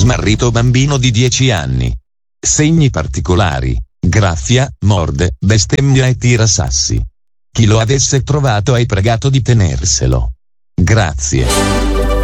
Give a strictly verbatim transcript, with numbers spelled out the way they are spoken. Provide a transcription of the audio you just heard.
Smarrito bambino di dieci anni. Segni particolari, graffia, morde, bestemmia e tira sassi. Chi lo avesse trovato hai pregato di tenerselo. Grazie.